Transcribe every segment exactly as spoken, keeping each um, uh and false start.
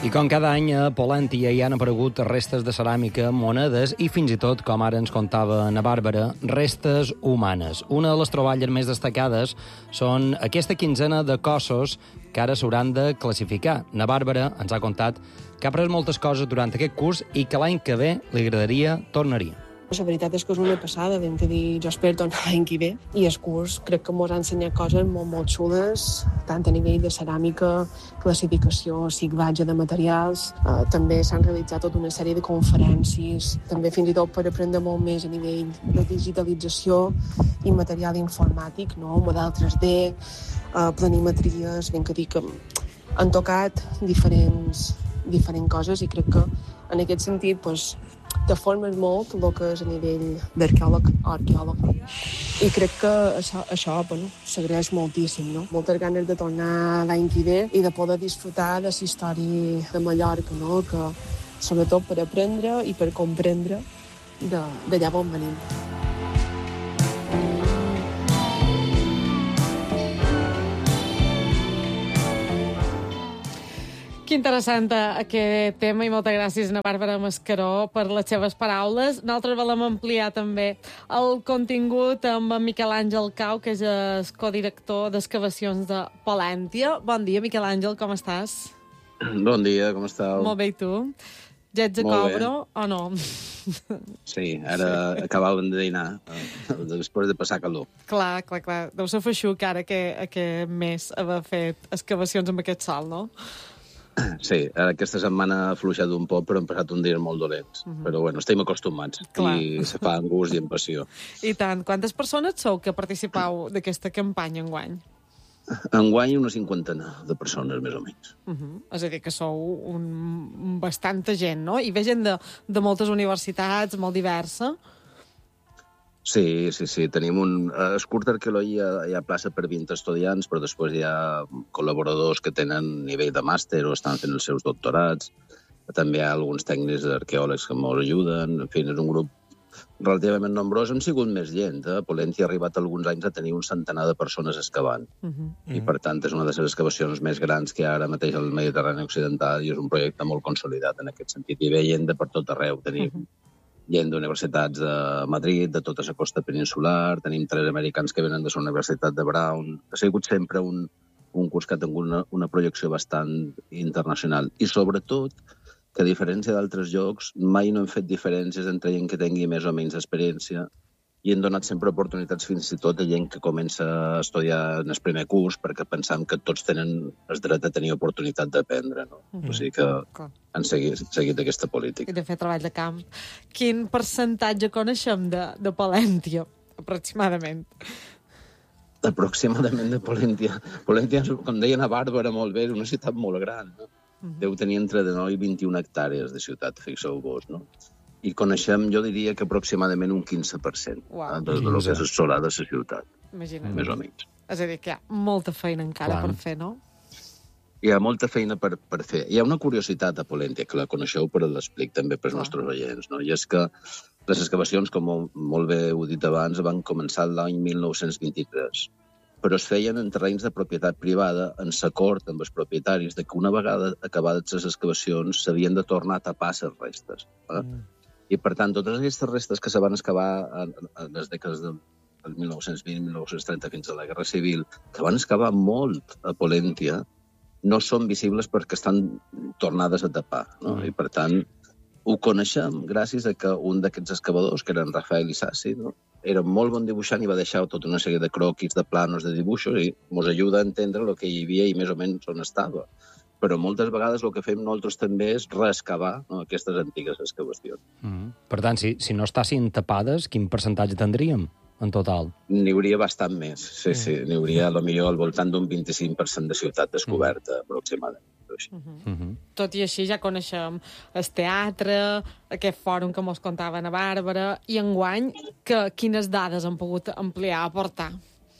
I com cada any a Polèntia hi han aparegut restes de ceràmica, monedes i fins i tot, com ara ens contava na Bàrbara, restes humanes. Una de les troballes més destacades són aquesta quinzena de cossos que ara s'hauran de classificar. Na Bàrbara ens ha contat que ha après moltes coses durant aquest curs i que l'any que ve li agradaria tornaria. La veritat és que és una passada, vam que dir, jo espero tornar l'any que ve. I el curs crec que ens ha ensenyat coses molt, molt xules, tant a nivell de ceràmica, classificació, ciclatge de materials. Eh, també s'han realitzat tota una sèrie de conferències, també fins i tot per aprendre molt més a nivell de digitalització i material informàtic, no? Model tres D, eh, planimetries, vam que dir que han tocat diferents, diferents coses i crec que en aquest sentit doncs, te formes molt el que és a nivell d'arqueòleg o arqueòleg. I crec que això, això bueno, s'agraeix moltíssim, no? Moltes ganes de tornar l'any que ve i de poder disfrutar de la història de Mallorca, no? Que, sobretot per aprendre i per comprendre d'allà on venim. Que interessant aquest tema i moltes gràcies a Bàrbara Mascaró per les seves paraules. Nosaltres volem ampliar també el contingut amb en Miquel Àngel Cau, que és el codirector d'excavacions de Polèntia. Bon dia, Miquel Àngel, com estàs? Bon dia, com estàu? Molt bé, i tu? Ja ets a Cobro o no? Sí, ara sí. Acabàvem de dinar, després de passar calor. Clar, clar, clar. Deu ser feixuc ara que aquest mes haver fet excavacions amb aquest sol, no? Sí, aquesta setmana ha afluixat un poc, però hem passat un dia molt dolents. Uh -huh. Però bueno, estem acostumats. Clar. I se fa amb gust i amb passió. I tant. Quantes persones sou que participau d'aquesta campanya enguany? Enguany una cinquantena de persones, més o menys. Uh -huh. És a dir, que sou un... bastanta gent, no? I ve gent de, de moltes universitats, molt diversa. Sí, sí, sí. Tenim un... A Escurt d'Arqueologia hi ha plaça per vint estudiants, però després hi ha col·laboradors que tenen nivell de màster o estan fent els seus doctorats. També hi ha alguns tècnics arqueòlegs que molt ajuden. En fi, és un grup relativament nombrós. Hem sigut més gent. Eh? Polèntia ha arribat alguns anys a tenir un centenar de persones excavant. Uh -huh. I, per tant, és una de les excavacions més grans que hi ha ara mateix al Mediterrani Occidental i és un projecte molt consolidat en aquest sentit. I ve gent de per tot arreu. Tenim... Uh -huh. gent d'universitats de Madrid, de tota la costa peninsular, tenim tres americans que venen de la Universitat de Brown. Ha sigut sempre un, un curs que ha tingut una, una projecció bastant internacional. I sobretot, que a diferència d'altres llocs, mai no hem fet diferències entre gent que tingui més o menys experiència i hem donat sempre oportunitats fins i tot a gent que comença a estudiar en el primer curs perquè pensam que tots tenen el dret a tenir oportunitat d'aprendre, no? Mm. O sigui que han seguit, seguit aquesta política. I de fer treball de camp. Quin percentatge coneixem de, de Polèntia, aproximadament? Aproximadament de Polèntia. Polèntia, com deia na Bàrbara molt bé, és una ciutat molt gran, no? Mm. Deu tenir entre dinou i vint-i-una hectàrees de ciutat, fixeu-vos, no? I coneixem, jo diria que aproximadament un quinze per cent wow. de, de lo que és el solar de la ciutat. Imagina't. Més o menys. És a dir, que hi ha molta feina encara Clar. per fer, no? Hi ha molta feina per, per fer. Hi ha una curiositat a Polèntia, que la coneixeu, però l'explic també pels Clar. nostres oients, no? I és que les excavacions, com molt bé heu dit abans, van començar l'any mil nou-cents vint-i-tres, però es feien en terrenys de propietat privada, en l'acord amb els propietaris, de que una vegada acabades les excavacions s'havien de tornar a tapar les restes. Eh? Mm. I, per tant, totes aquestes restes que se van excavar en, en les dècades del mil nou-cents vint mil nou-cents trenta fins a la Guerra Civil, que van excavar molt a Polèntia, no són visibles perquè estan tornades a tapar. No? I, per tant, ho coneixem gràcies a que un d'aquests excavadors, que era en Rafael Isasi, no? Era molt bon dibuixant i va deixar tota una sèrie de croquis, de planos, de dibuixos, i ens ajuda a entendre el que hi havia i més o menys on estava. Però moltes vegades el que fem nosaltres també és reexcavar, no, aquestes antigues excavacions. Mm. Per tant, si, si no estassin tapades, quin percentatge tindríem en total? N'hi hauria bastant més, sí, mm. sí. N'hi hauria potser al voltant d'un vint-i-cinc per cent de ciutat descoberta, mm. aproximadament. Uh -huh. Uh -huh. Tot i així ja coneixem el teatre, aquest fòrum que mos contava na Bàrbara, i enguany, que, quines dades han pogut ampliar, aportar?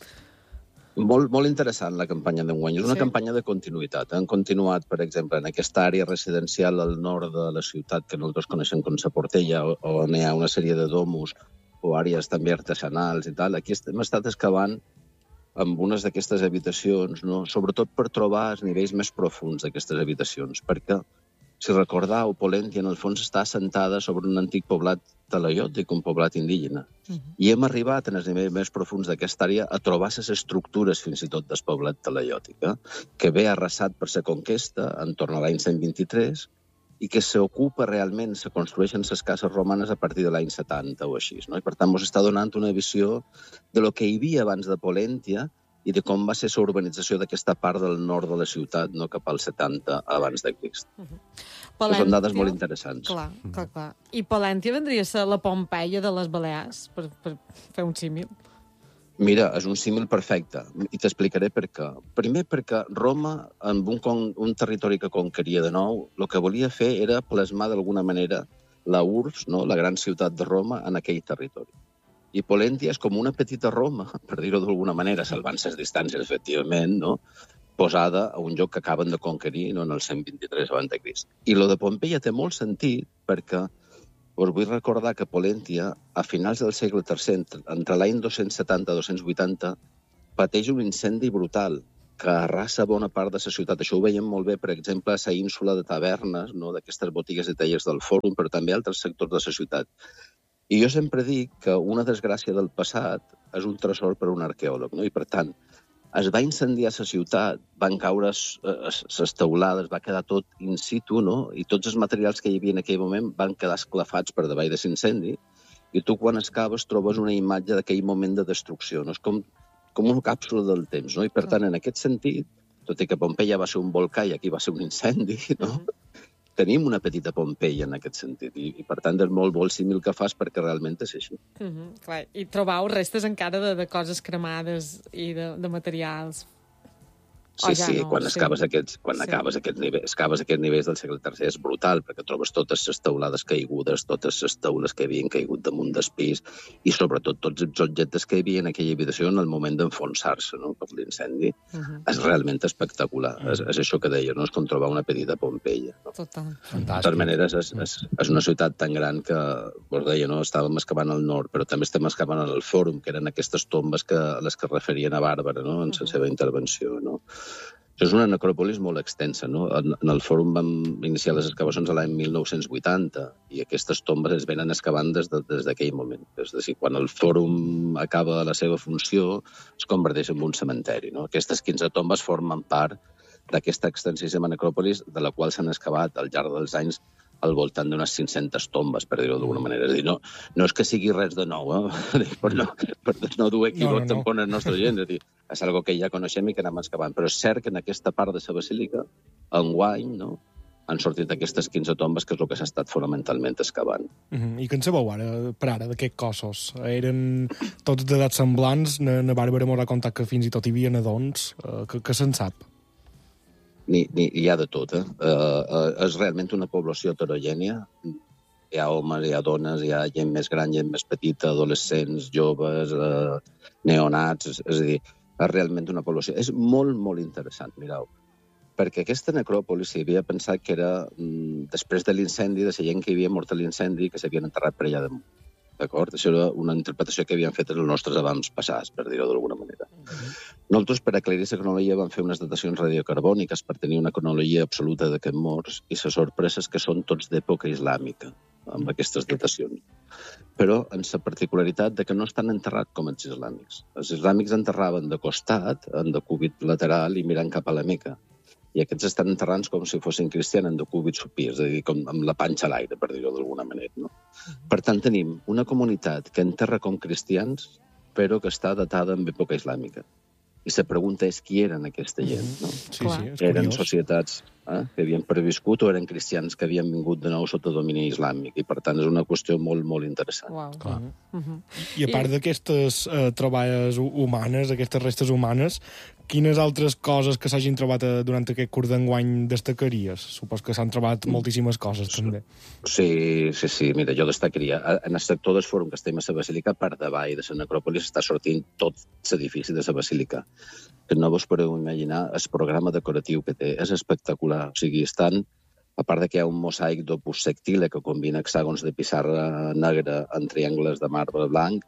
Molt, molt interessant la campanya d'enguany. És una sí. campanya de continuïtat. Han continuat, per exemple, en aquesta àrea residencial al nord de la ciutat, que nosaltres coneixem com la Portella, on hi ha una sèrie de domus o àrees també artesanals i tal. Aquí hem estat excavant amb unes d'aquestes habitacions, no? Sobretot per trobar els nivells més profuns d'aquestes habitacions, perquè si recordeu, Polèntia, en el fons, està assentada sobre un antic poblat talaiòtic, un poblat indígena. Uh -huh. I hem arribat, en els nivells més profuns d'aquesta àrea, a trobar les estructures, fins i tot, del poblat talaiòtic, eh? que ve arrasat per la conquesta, en torn a l'any cent vint-i-tres, i que s'ocupa realment, se construeixen les cases romanes a partir de l'any setanta o així. No? I, per tant, ens està donant una visió de lo que hi havia abans de Polèntia i de com va ser la urbanització d'aquesta part del nord de la ciutat, no, cap al setanta abans de Crist. Uh -huh. Polèntia, són dades molt interessants. Clar, clar, clar. I Polèntia vendria a ser la Pompeia de les Balears, per, per fer un símil? Mira, és un símil perfecte, i t'explicaré per què. Primer perquè Roma, amb un, con un territori que conqueria de nou, el que volia fer era plasmar d'alguna manera la U R S S, no? La gran ciutat de Roma, en aquell territori. I Polèntia és com una petita Roma, per dir-ho d'alguna manera, salvant les distàncies, efectivament, no? Posada a un lloc que acaben de conquerir, no? En el cent vint-i-tres abans de Crist. I lo de Pompeia té molt sentit perquè us vull recordar que Polèntia, a finals del segle tercer, entre l'any dos-cents setanta i dos-cents vuitanta, pateix un incendi brutal que arrasa bona part de la ciutat. Això ho veiem molt bé, per exemple, a la ínsula de tavernes, no? D'aquestes botigues i tallers del Fòrum, però també altres sectors de la ciutat. I jo sempre dic que una desgràcia del passat és un tresor per a un arqueòleg, no? I, per tant, es va incendiar la ciutat, van caure les teulades, va quedar tot in situ, no? I tots els materials que hi havia en aquell moment van quedar esclafats per davall de l'incendi, i tu, quan excaves, trobes una imatge d'aquell moment de destrucció, no? És com, com una càpsula del temps, no? I, per tant, en aquest sentit, tot i que Pompeia va ser un volcà i aquí va ser un incendi, no? Tenim una petita Pompeia en aquest sentit, i, i per tant és molt bo el símil que fas perquè realment és així. Uh -huh, clar. I trobau restes encara de, de coses cremades i de, de materials. Sí, ja sí, no, quan, sí. Excaves aquests, quan sí. acabes aquests nivells, excaves aquests nivells del segle tercer és brutal, perquè trobes totes les teulades caigudes, totes les teules que havien caigut damunt del pis, i sobretot tots els objectes que hi havia en aquella habitació en el moment d'enfonsar-se, no?, per l'incendi. Uh -huh. És realment espectacular. Uh -huh. és, és això que deia, no? És com trobar una petita Pompeia. No? Total. De totes maneres, és, és, és una ciutat tan gran que, vos deia, no? Estàvem excavant al nord, però també estem excavant al Fòrum, que eren aquestes tombes que, a les que referien a Bàrbara, no?, en la uh -huh. seva intervenció, no? Això és una necròpolis molt extensa, no? En, en el Fòrum vam iniciar les excavacions a l'any mil nou-cents vuitanta i aquestes tombes es venen excavant des d'aquell de, des moment. És a dir, quan el Fòrum acaba la seva funció, es converteix en un cementeri, no? Aquestes quinze tombes formen part d'aquesta extensíssima necròpolis, de la qual s'han excavat al llarg dels anys al voltant d'unes cinc-centes tombes, per dir-ho d'alguna manera. És a dir, no, no és que sigui res de nou, eh? per, no, per no dur equívoc no, no, no. tampoc en el nostre gent. És a dir, és algo que ja coneixem i que anem excavant. Però és cert que en aquesta part de la basílica, enguany, no?, han sortit aquestes quinze tombes, que és el que s'ha estat fonamentalment excavant. Uh -huh. I què en sabeu ara, per ara, d'aquests cossos? Eren tots d'edats semblants? Na Bàrbara m'ha contat que fins i tot hi havia nadons. Uh, que, que se'n sap? Ni, ni, hi ha de tot, eh? Uh, uh, és realment una població heterogènia. Hi ha homes, hi ha dones, hi ha gent més gran, gent més petita, adolescents, joves, uh, neonats, és, és a dir, és realment una població. És molt, molt interessant, mireu, perquè aquesta necròpolis s'hi havia pensat que era mm, després de l'incendi, de la gent que hi havia mort a l'incendi, que s'havien enterrat per allà damunt. D'acord? Això era una interpretació que havien fet els nostres abans passats, per dir-ho d'alguna manera. Uh-huh. Nosaltres, per aclarir la cronologia, vam fer unes datacions radiocarbòniques per tenir una cronologia absoluta d'aquests morts, i la sorpresa és que són tots d'època islàmica, amb aquestes datacions. Però amb la particularitat de que no estan enterrats com els islàmics. Els islàmics enterraven de costat, en decúbit lateral i mirant cap a la Meca. I aquests estan enterrats com si fossin cristians en decúbit supí, és a dir, com amb la panxa a l'aire, per dir-ho d'alguna manera. No? Per tant, tenim una comunitat que enterra com cristians, però que està datada en època islàmica. I la pregunta és qui eren aquesta gent, no? Sí, sí, és eren curiós. Societats eh, que havien previscut o eren cristians que havien vingut de nou sota domini islàmic. I, per tant, és una qüestió molt, molt interessant. Wow. Clar. Uh -huh. I a part I... d'aquestes uh, troballes humanes, aquestes restes humanes, quines altres coses que s'hagin trobat uh, durant aquest curs d'enguany destacaries? Supos que s'han trobat moltíssimes coses, també. Sí, sí, sí. Mira, jo destacaria. En el sector del Fòrum que estem a la Basílica, per davall de la necròpolis està sortint tot l'edifici de la Basílica. Que no vos podeu imaginar el programa decoratiu que té. És espectacular. O sigui, estan, a part de que hi ha un mosaic d'opus sectile que combina hexàgons de pissarra negra en triangles de marbre blanc,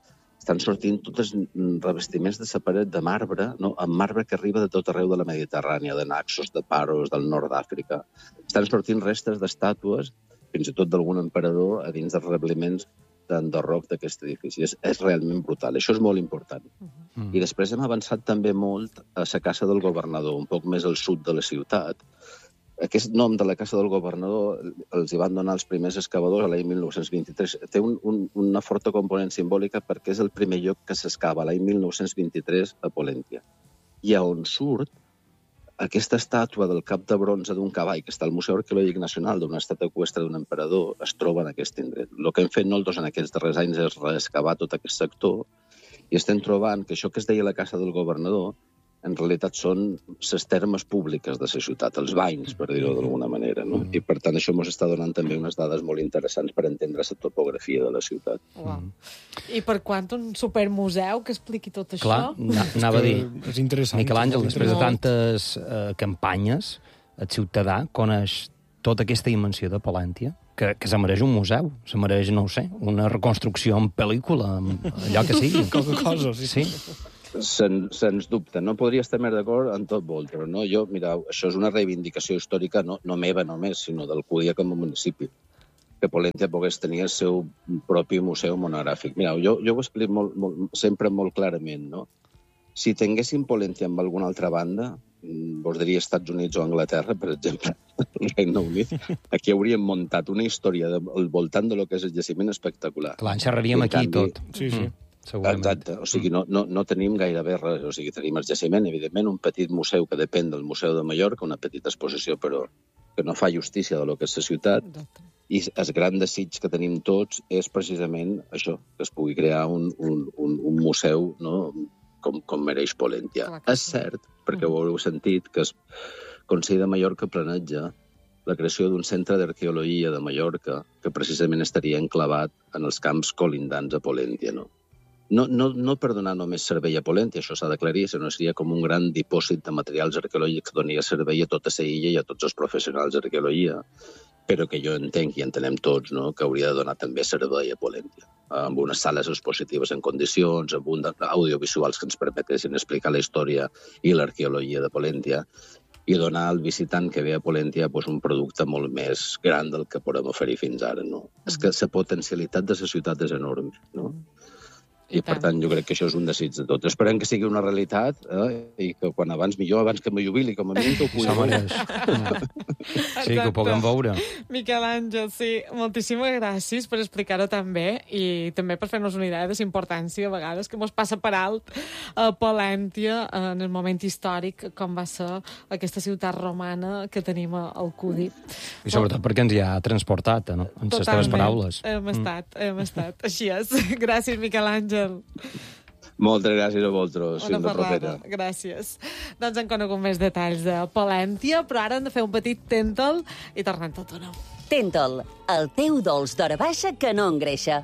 estan sortint tots els revestiments de la paret de marbre, no? Amb marbre que arriba de tot arreu de la Mediterrània, de Naxos, de Paros, del nord d'Àfrica. Estan sortint restes d'estàtues, fins i tot d'algun emperador, a dins dels rebliments d'enderroc d'aquest edifici. És, és realment brutal. Això és molt important. Uh-huh. I després hem avançat també molt a la Casa del Governador, un poc més al sud de la ciutat. Aquest nom de la Casa del Governador els hi van donar els primers excavadors a l'any mil nou-cents vint-i-tres. Té un, un, una forta component simbòlica perquè és el primer lloc que s'excava l'any mil nou-cents vint-i-tres a Polèntia. I a on surt aquesta estàtua del cap de bronze d'un cavall que està al Museu Arqueològic Nacional d'una estàtua eqüestre d'un emperador es troba en aquest indret. El que hem fet nosaltres en aquests darrers anys és reexcavar tot aquest sector i estem trobant que això que es deia la Casa del Governador en realitat són les termes públiques de la ciutat, els banys, per dir-ho d'alguna manera, no? I, per tant, això ens està donant també unes dades molt interessants per entendre la topografia de la ciutat. Wow. I per quant un supermuseu que expliqui tot això? Clar, anava a dir, és interessant. Miquel Àngel, després de tantes eh, campanyes, el ciutadà coneix tota aquesta dimensió de Polèntia, que, que se mereix un museu, se mereix, no ho sé, una reconstrucció en pel·lícula, allò que sigui. Qualque cosa, sí. Sí. Sen, sens dubte. No podria estar més d'acord en tot Voltro, no? Jo, mira, això és una reivindicació històrica no, no meva només, sinó del Cúdia com a municipi, que Polèntia pogués tenir el seu propi museu monogràfic. Mira, jo, jo ho explico molt, molt, sempre molt clarament, no? Si tinguéssim Polèntia amb alguna altra banda, vos diria Estats Units o Anglaterra, per exemple, el Regne Unit, aquí hauríem muntat una història de, al voltant de lo que és el jaciment espectacular. Clar, enxerraríem aquí canvi, tot. Sí, sí. Mm. Segurament. Exacte, o sigui, no, no, no tenim gairebé res, o sigui, tenim el jaciment, evidentment, un petit museu que depèn del Museu de Mallorca, una petita exposició, però que no fa justícia de lo que és la ciutat, i el gran desig que tenim tots és precisament això, que es pugui crear un, un, un, un museu, no?, com, com mereix Polèntia. És cert, perquè ho haureu sentit, que el Consell de Mallorca planeja la creació d'un centre d'arqueologia de Mallorca que precisament estaria enclavat en els camps colindants a Polèntia, no? No, no, no per donar només servei a Polèntia, això s'ha d'aclarir, sinó seria com un gran dipòsit de materials arqueològics que donaria servei a tota la illa i a tots els professionals d'arqueologia, però que jo entenc i entenem tots, no?, que hauria de donar també servei a Polèntia, amb unes sales expositives en condicions, amb uns audiovisuals que ens permetessin explicar la història i l'arqueologia de Polèntia, i donar al visitant que ve a Polèntia pues, un producte molt més gran del que podem oferir fins ara, no? Mm. És que la potencialitat de la ciutat és enorme, no? Mm. I, per tant, jo crec que això és un desig de tot. Esperem que sigui una realitat eh? I que quan abans millor, abans que me jubili, com a mínim que ho pugui veure. Sí, que ho puguem veure. Miquel Àngel, sí, moltíssimes gràcies per explicar-ho també i també per fer-nos una idea de la importància a vegades que ens passa per alt a Polèntia en el moment històric com va ser aquesta ciutat romana que tenim al Cudi. I sobretot perquè ens hi ha transportat, no? En les teves paraules. Hem estat, mm. hem estat. Així és. Gràcies, Miquel Àngel. Moltes gràcies a vosaltres. Fins la propera. Gràcies. Doncs hem conegut més detalls de Polèntia, però ara hem de fer un petit tèntol i tornem tot o no. Tèntol, el teu dolç d'hora baixa que no engreixa.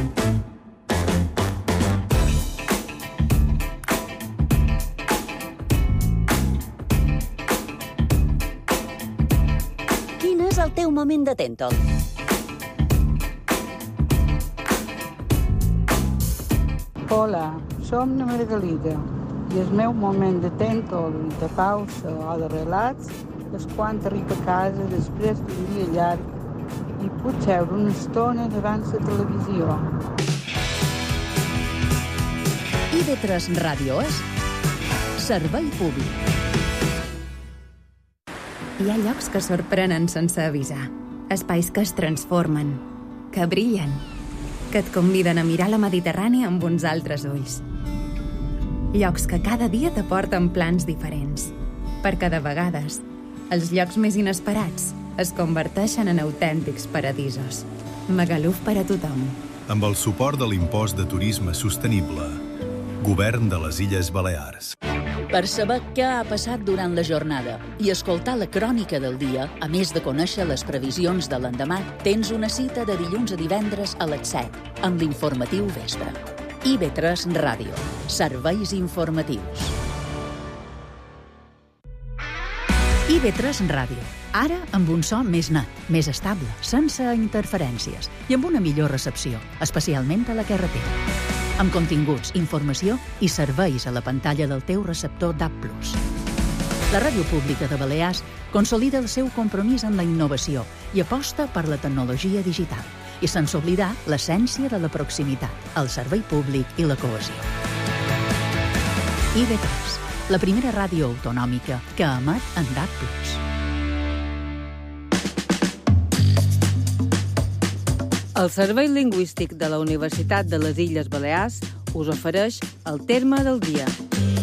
Quin és el teu moment de tèntol? Hola, som la Margalida i el meu moment de tèntol, de pausa o de relax és quan arribo a casa després d'un dia llarg i puc seure una estona davant la televisió. I ve tres Ràdio és servei públic. Hi ha llocs que sorprenen sense avisar, espais que es transformen, que brillen, que et conviden a mirar la Mediterrània amb uns altres ulls. Llocs que cada dia t'aporten plans diferents, perquè de vegades els llocs més inesperats es converteixen en autèntics paradisos. Magaluf per a tothom. Amb el suport de l'impost de turisme sostenible. Govern de les Illes Balears. Per saber què ha passat durant la jornada i escoltar la crònica del dia, a més de conèixer les previsions de l'endemà, tens una cita de dilluns a divendres a les set, amb l'informatiu Vespre. I ve tres Ràdio. Serveis informatius. I ve tres Ràdio. Ara amb un so més net, més estable, sense interferències i amb una millor recepció, especialment a la carretera. amb continguts, informació i serveis a la pantalla del teu receptor D A B plus. La Ràdio Pública de Balears consolida el seu compromís amb la innovació i aposta per la tecnologia digital, i sense oblidar l'essència de la proximitat, el servei públic i la cohesió. I V tres, la primera ràdio autonòmica que emet en D A B plus. El Servei Lingüístic de la Universitat de les Illes Balears us ofereix el terme del dia.